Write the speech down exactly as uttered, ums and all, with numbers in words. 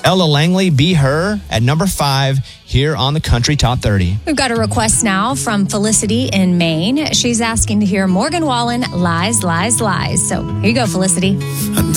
Ella Langley, Be Her, at number five here on the Country Top thirty. We've got a request now from Felicity in Maine. She's asking to hear Morgan Wallen, Lies, Lies, Lies. So here you go, Felicity.